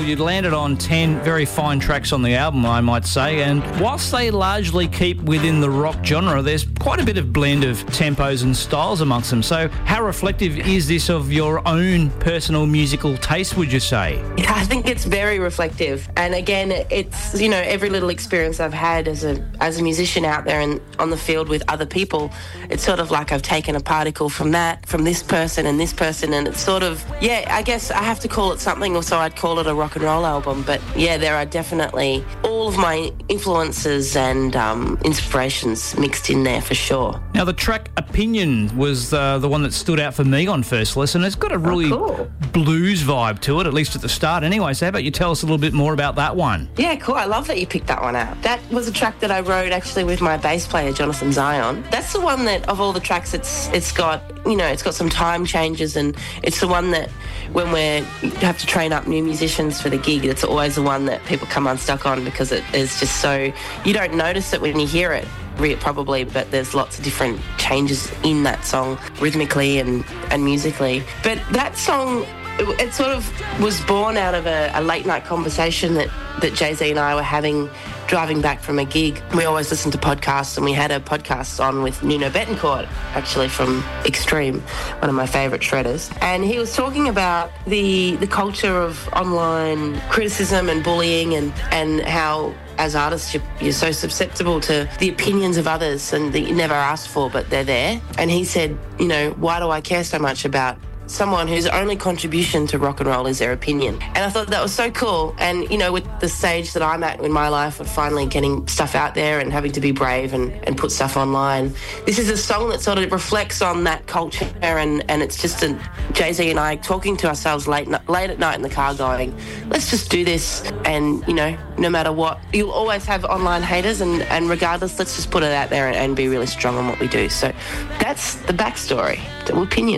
you landed on 10 very fine tracks on the album, I might say, and whilst they largely keep within the rock genre, there's quite a bit of blend of tempos and styles amongst them. So how reflective is this of your own personal musical taste, would you say? Yeah, I think it's very reflective. And again, it's, you know, every little experience I've had as a musician out there and on the field with other people, it's sort of like I've taken a particle from that, from this person, and it's sort of, yeah, I guess I have to call it something, or so I'd call it a rock and roll album. But yeah, there are definitely all of my influences and inspirations mixed in there for sure. Now, the track Opinion was the one that stood out for me on first listen. It's got a really blues vibe to it, at least at the start anyway. So how about you tell us a little bit more about that one? Yeah, cool. I love that you picked that one out. That was a track that I wrote actually with my bass player, Jonathan Zion. That's the one that, of all the tracks, it's got, you know, it's got some time changes, and it's the one that when we have to train up new musicians for the gig, it's always the one that people come unstuck on because it is just so, you don't notice it when you hear it, probably, but there's lots of different changes in that song rhythmically and musically. But that song, it sort of was born out of a late night conversation that Jay-Z and I were having driving back from a gig. We always listen to podcasts, and we had a podcast on with Nuno Betancourt, actually from Extreme, one of my favourite shredders. And he was talking about the culture of online criticism and bullying and how as artists you're so susceptible to the opinions of others and that you never asked for, but they're there. And he said, you know, why do I care so much about someone whose only contribution to rock and roll is their opinion? And I thought that was so cool. And, you know, with the stage that I'm at in my life of finally getting stuff out there and having to be brave and put stuff online, this is a song that sort of reflects on that culture, and it's just Jay-Z and I talking to ourselves late at night in the car going, let's just do this. And, you know, no matter what, you'll always have online haters, and regardless, let's just put it out there and be really strong on what we do. So that's the backstory to Opinion.